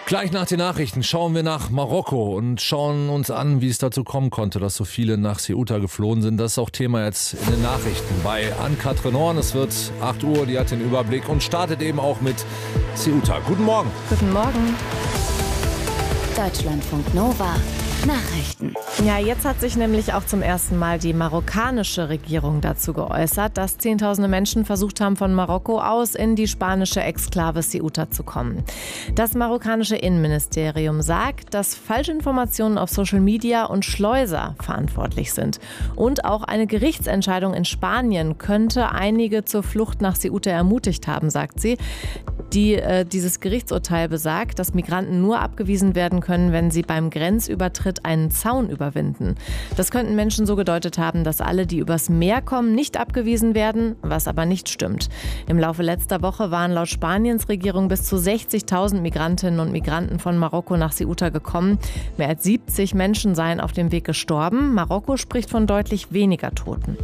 Gleich nach den Nachrichten schauen wir nach Marokko und schauen uns an, wie es dazu kommen konnte, dass so viele nach Ceuta geflohen sind. Das ist auch Thema jetzt in den Nachrichten bei Ann-Kathrin Horn. Es wird 8 Uhr, die hat den Überblick und startet eben auch mit Ceuta. Guten Morgen. Guten Morgen. Deutschlandfunk Nova. Nachrichten. Ja, jetzt hat sich nämlich auch zum ersten Mal die marokkanische Regierung dazu geäußert, dass Zehntausende Menschen versucht haben, von Marokko aus in die spanische Exklave Ceuta zu kommen. Das marokkanische Innenministerium sagt, dass Falschinformationen auf Social Media und Schleuser verantwortlich sind. Und auch eine Gerichtsentscheidung in Spanien könnte einige zur Flucht nach Ceuta ermutigt haben, sagt sie. Dieses Gerichtsurteil besagt, dass Migranten nur abgewiesen werden können, wenn sie beim Grenzübertritt einen Zaun überwinden. Das könnten Menschen so gedeutet haben, dass alle, die übers Meer kommen, nicht abgewiesen werden, was aber nicht stimmt. Im Laufe letzter Woche waren laut Spaniens Regierung bis zu 60.000 Migrantinnen und Migranten von Marokko nach Ceuta gekommen. Mehr als 70 Menschen seien auf dem Weg gestorben. Marokko spricht von deutlich weniger Toten.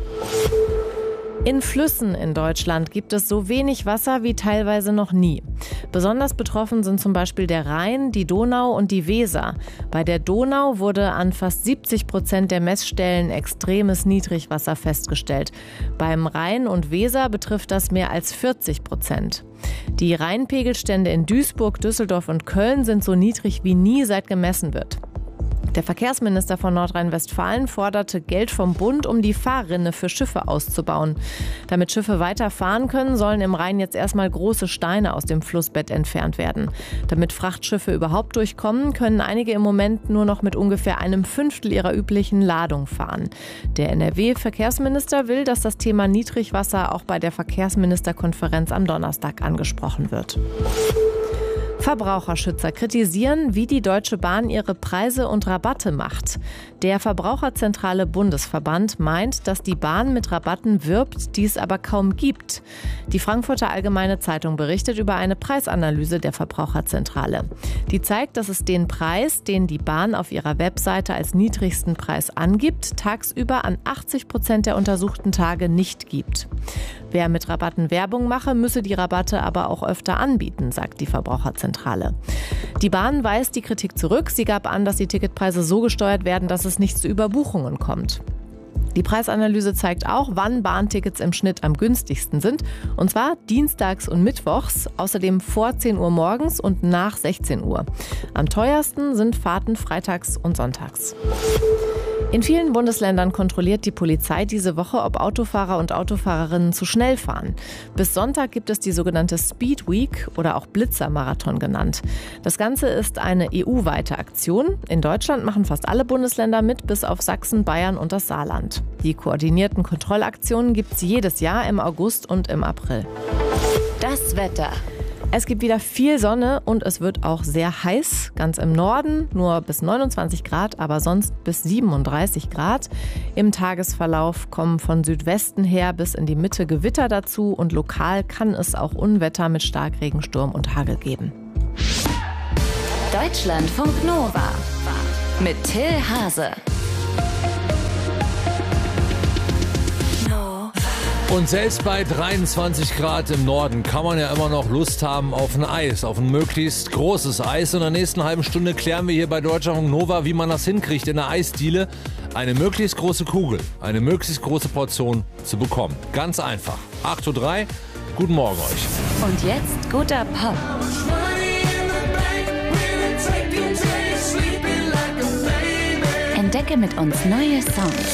In Flüssen in Deutschland gibt es so wenig Wasser wie teilweise noch nie. Besonders betroffen sind zum Beispiel der Rhein, die Donau und die Weser. Bei der Donau wurde an fast 70% der Messstellen extremes Niedrigwasser festgestellt. Beim Rhein und Weser betrifft das mehr als 40%. Die Rheinpegelstände in Duisburg, Düsseldorf und Köln sind so niedrig wie nie, seit gemessen wird. Der Verkehrsminister von Nordrhein-Westfalen forderte Geld vom Bund, um die Fahrrinne für Schiffe auszubauen. Damit Schiffe weiterfahren können, sollen im Rhein jetzt erstmal große Steine aus dem Flussbett entfernt werden. Damit Frachtschiffe überhaupt durchkommen, können einige im Moment nur noch mit ungefähr 1/5 ihrer üblichen Ladung fahren. Der NRW-Verkehrsminister will, dass das Thema Niedrigwasser auch bei der Verkehrsministerkonferenz am Donnerstag angesprochen wird. Verbraucherschützer kritisieren, wie die Deutsche Bahn ihre Preise und Rabatte macht. Der Verbraucherzentrale Bundesverband meint, dass die Bahn mit Rabatten wirbt, die es aber kaum gibt. Die Frankfurter Allgemeine Zeitung berichtet über eine Preisanalyse der Verbraucherzentrale. Die zeigt, dass es den Preis, den die Bahn auf ihrer Webseite als niedrigsten Preis angibt, tagsüber an 80% der untersuchten Tage nicht gibt. Wer mit Rabatten Werbung mache, müsse die Rabatte aber auch öfter anbieten, sagt die Verbraucherzentrale. Die Bahn weist die Kritik zurück. Sie gab an, dass die Ticketpreise so gesteuert werden, dass es nicht zu Überbuchungen kommt. Die Preisanalyse zeigt auch, wann Bahntickets im Schnitt am günstigsten sind. Und zwar dienstags und mittwochs, außerdem vor 10 Uhr morgens und nach 16 Uhr. Am teuersten sind Fahrten freitags und sonntags. In vielen Bundesländern kontrolliert die Polizei diese Woche, ob Autofahrer und Autofahrerinnen zu schnell fahren. Bis Sonntag gibt es die sogenannte Speed Week oder auch Blitzermarathon genannt. Das Ganze ist eine EU-weite Aktion. In Deutschland machen fast alle Bundesländer mit, bis auf Sachsen, Bayern und das Saarland. Die koordinierten Kontrollaktionen gibt es jedes Jahr im August und im April. Das Wetter. Es gibt wieder viel Sonne und es wird auch sehr heiß. Ganz im Norden nur bis 29 Grad, aber sonst bis 37 Grad. Im Tagesverlauf kommen von Südwesten her bis in die Mitte Gewitter dazu und lokal kann es auch Unwetter mit Starkregen, Sturm und Hagel geben. Deutschlandfunk Nova mit Till Hase. Und selbst bei 23 Grad im Norden kann man ja immer noch Lust haben auf ein Eis, auf ein möglichst großes Eis. Und in der nächsten halben Stunde klären wir hier bei Deutschlandfunk Nova, wie man das hinkriegt, in der Eisdiele eine möglichst große Kugel, eine möglichst große Portion zu bekommen. Ganz einfach. 8:03 Uhr, guten Morgen euch. Und jetzt guter Pop. Entdecke mit uns neue Songs.